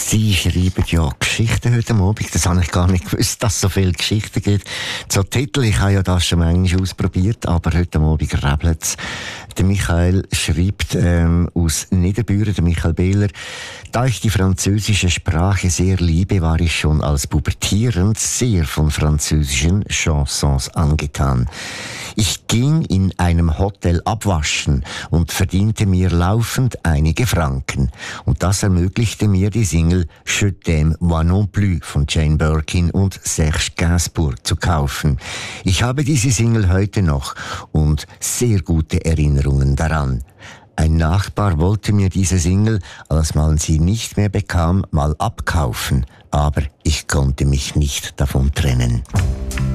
Sie schreiben ja Geschichten heute Abend. Das habe ich gar nicht gewusst, dass es so viele Geschichten gibt. So Titel, ich habe ja das schon manchmal ausprobiert, aber heute Abend rebelt es. Der Michael schreibt aus Niederbüren, der Michael Behler: Da ich die französische Sprache sehr liebe, war ich schon als pubertierend sehr von französischen Chansons angetan. Ich ging in einem Hotel abwaschen und verdiente mir laufend einige Franken. Und das ermöglichte mir die Single Je t'aime moi non plus von Jane Birkin und Serge Gainsbourg zu kaufen. Ich habe diese Single heute noch und sehr gute Erinnerungen daran. Ein Nachbar wollte mir diese Single, als man sie nicht mehr bekam, mal abkaufen, aber ich konnte mich nicht davon trennen.